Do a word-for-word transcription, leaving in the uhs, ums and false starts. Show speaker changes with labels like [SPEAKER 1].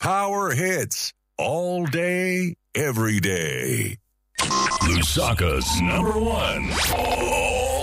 [SPEAKER 1] Power hits all day, every day. Lusaka's number one all